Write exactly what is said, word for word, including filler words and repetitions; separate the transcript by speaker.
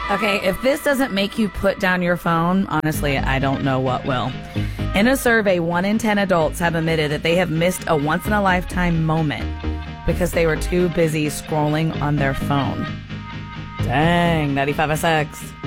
Speaker 1: Okay, if this doesn't make you put down your phone, honestly, I don't know what will. In a survey, one in ten adults have admitted that they have missed a once-in-a-lifetime moment because they were too busy scrolling on their phone. Dang, ninety-five S X.